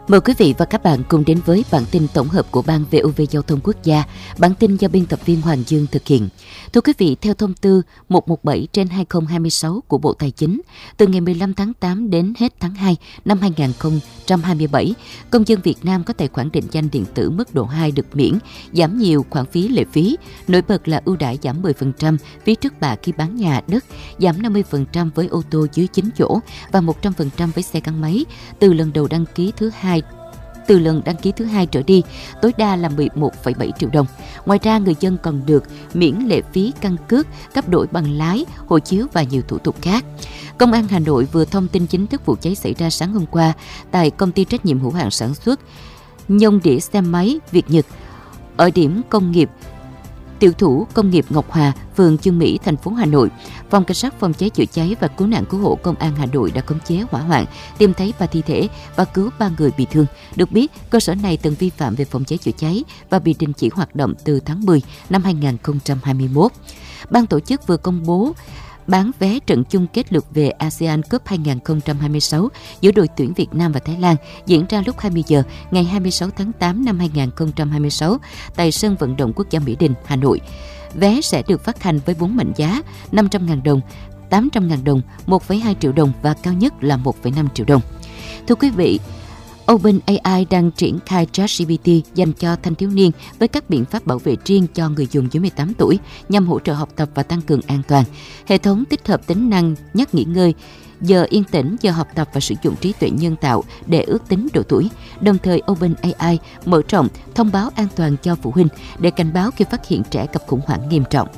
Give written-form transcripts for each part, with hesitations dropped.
Mời quý vị và các bạn cùng đến với bản tin tổng hợp của Ban VOV Giao thông Quốc gia. Bản tin do biên tập viên Hoàng Dương thực hiện. Thưa quý vị, theo thông tư 117/2026 của Bộ Tài chính, từ ngày 15 tháng 8 đến hết tháng 2 năm 2027, công dân Việt Nam có tài khoản định danh điện tử mức độ 2 được miễn, giảm nhiều khoản phí lệ phí. Nổi bật là ưu đãi giảm 10% phí trước bạ khi bán nhà, đất, giảm 50% với ô tô dưới 9 chỗ và 100% với xe gắn máy từ lần đăng ký thứ hai trở đi, tối đa là 11,7 triệu đồng. Ngoài ra, người dân còn được miễn lệ phí căn cước, cấp đổi bằng lái, hộ chiếu và nhiều thủ tục khác. Công an Hà Nội vừa thông tin chính thức vụ cháy xảy ra sáng hôm qua tại công ty trách nhiệm hữu hạn sản xuất nhông đĩa xe máy Việt Nhật ở điểm công nghiệp Tiểu thủ công nghiệp Ngọc Hòa, phường Chương Mỹ, thành phố Hà Nội. Phòng Cảnh sát phòng cháy chữa cháy và cứu nạn cứu hộ Công an Hà Nội đã khống chế hỏa hoạn, tìm thấy 3 thi thể và cứu 3 người bị thương. Được biết, cơ sở này từng vi phạm về phòng cháy chữa cháy và bị đình chỉ hoạt động từ tháng 10 năm 2021. Ban tổ chức vừa công bố bán vé trận chung kết lượt về ASEAN Cup 2026 giữa đội tuyển Việt Nam và Thái Lan diễn ra lúc 20 giờ ngày 26 tháng 8 năm 2026 tại sân vận động quốc gia Mỹ Đình, Hà Nội. Vé sẽ được phát hành với 4 mệnh giá 500.000 đồng, 800.000 đồng, 1,2 triệu đồng và cao nhất là 1,5 triệu đồng. Thưa quý vị, OpenAI đang triển khai ChatGPT dành cho thanh thiếu niên với các biện pháp bảo vệ riêng cho người dùng dưới 18 tuổi nhằm hỗ trợ học tập và tăng cường an toàn. Hệ thống tích hợp tính năng nhắc nghỉ ngơi, giờ yên tĩnh, giờ học tập và sử dụng trí tuệ nhân tạo để ước tính độ tuổi. Đồng thời, OpenAI mở rộng thông báo an toàn cho phụ huynh để cảnh báo khi phát hiện trẻ gặp khủng hoảng nghiêm trọng.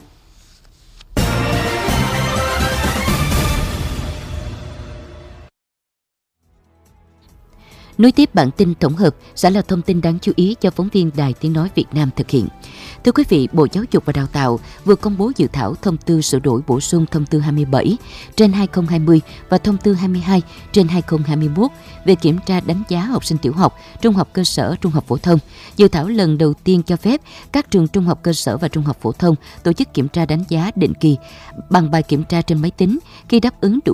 Nối tiếp bản tin tổng hợp sẽ là thông tin đáng chú ý cho phóng viên Đài Tiếng Nói Việt Nam thực hiện. Thưa quý vị, Bộ Giáo dục và Đào tạo vừa công bố dự thảo thông tư sửa đổi bổ sung thông tư 27/2020 và thông tư 22/2021 về kiểm tra đánh giá học sinh tiểu học, trung học cơ sở, trung học phổ thông. Dự thảo lần đầu tiên cho phép các trường trung học cơ sở và trung học phổ thông tổ chức kiểm tra đánh giá định kỳ bằng bài kiểm tra trên máy tính khi đáp ứng đủ